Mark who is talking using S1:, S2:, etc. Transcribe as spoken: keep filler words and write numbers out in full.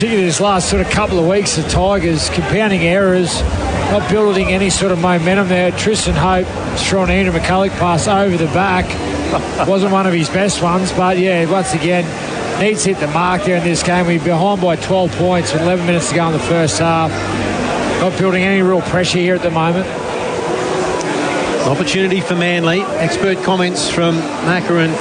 S1: Particularly this last sort of couple of weeks, the Tigers compounding errors, not building any sort of momentum there. Tristan Hope throwing Andrew McCulloch pass over the back. Wasn't one of his best ones, but yeah, once again, needs to hit the mark there in this game. We're behind by twelve points with eleven minutes to go in the first half. Not building any real pressure here at the moment.
S2: Opportunity for Manly. Expert comments from Macca and